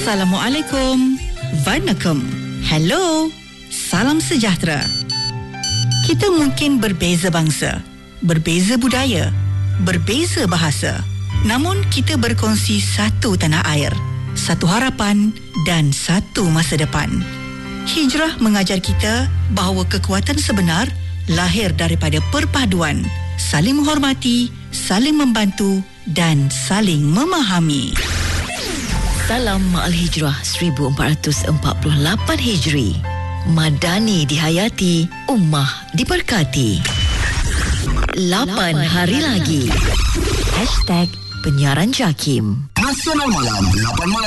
Assalamualaikum. Vanakkam. Hello. Salam sejahtera. Kita mungkin berbeza bangsa, berbeza budaya, berbeza bahasa. Namun kita berkongsi satu tanah air, satu harapan dan satu masa depan. Hijrah mengajar kita bahawa kekuatan sebenar lahir daripada perpaduan, saling menghormati, saling membantu dan saling memahami. Salam Ma'al Hijrah 1448 Hijri. Madani dihayati, ummah diberkati. 8 hari lagi. #penyiaran JAKIM. Nasional Malam 8 malam.